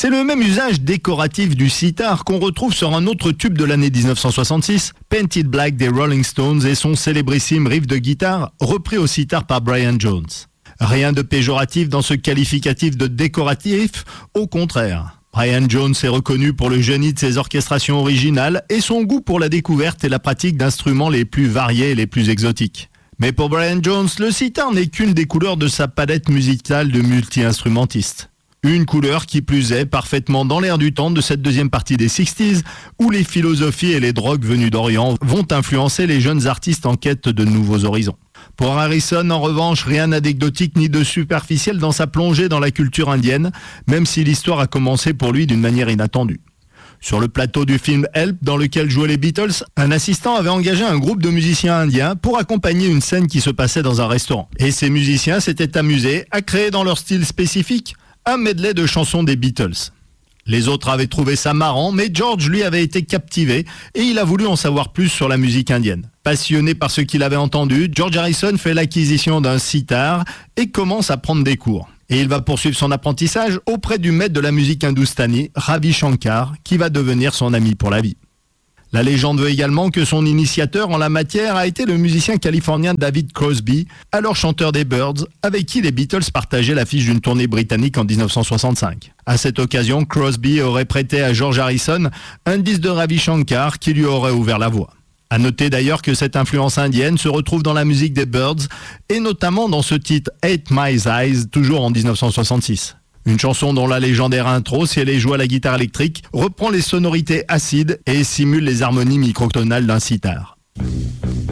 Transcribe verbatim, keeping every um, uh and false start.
C'est le même usage décoratif du sitar qu'on retrouve sur un autre tube de l'année dix-neuf cent soixante-six, Painted Black des Rolling Stones et son célébrissime riff de guitare repris au sitar par Brian Jones. Rien de péjoratif dans ce qualificatif de décoratif, au contraire. Brian Jones est reconnu pour le génie de ses orchestrations originales et son goût pour la découverte et la pratique d'instruments les plus variés et les plus exotiques. Mais pour Brian Jones, le sitar n'est qu'une des couleurs de sa palette musicale de multi-instrumentiste. Une couleur qui plus est parfaitement dans l'air du temps de cette deuxième partie des sixties, où les philosophies et les drogues venues d'Orient vont influencer les jeunes artistes en quête de nouveaux horizons. Pour Harrison, en revanche, rien d'anecdotique ni de superficiel dans sa plongée dans la culture indienne, même si l'histoire a commencé pour lui d'une manière inattendue. Sur le plateau du film Help, dans lequel jouaient les Beatles, un assistant avait engagé un groupe de musiciens indiens pour accompagner une scène qui se passait dans un restaurant. Et ces musiciens s'étaient amusés à créer dans leur style spécifique un medley de chansons des Beatles. Les autres avaient trouvé ça marrant, mais George, lui, avait été captivé et il a voulu en savoir plus sur la musique indienne. Passionné par ce qu'il avait entendu, George Harrison fait l'acquisition d'un sitar et commence à prendre des cours. Et il va poursuivre son apprentissage auprès du maître de la musique hindoustanie, Ravi Shankar, qui va devenir son ami pour la vie. La légende veut également que son initiateur en la matière a été le musicien californien David Crosby, alors chanteur des Byrds, avec qui les Beatles partageaient l'affiche d'une tournée britannique en dix-neuf cent soixante-cinq. À cette occasion, Crosby aurait prêté à George Harrison un disque de Ravi Shankar qui lui aurait ouvert la voie. À noter d'ailleurs que cette influence indienne se retrouve dans la musique des Byrds et notamment dans ce titre Eight Miles Eyes, toujours en dix-neuf cent soixante-six. Une chanson dont la légendaire intro, si elle est jouée à la guitare électrique, reprend les sonorités acides et simule les harmonies microtonales d'un sitar.